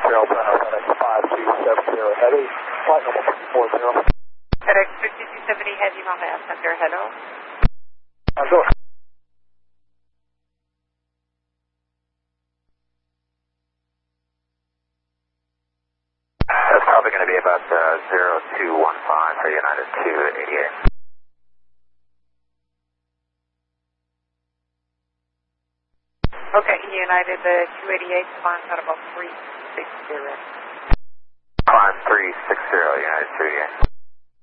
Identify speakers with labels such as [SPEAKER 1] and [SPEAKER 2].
[SPEAKER 1] Trail Center, FedEx 5270 Heavy, flight number 40.
[SPEAKER 2] FedEx 5270 Heavy, Mama Center, hello.
[SPEAKER 1] Go.
[SPEAKER 3] That's probably going to be about 0215 for United 288.
[SPEAKER 2] Okay, United 288, climb at about 360.
[SPEAKER 3] Climb 360, United 288.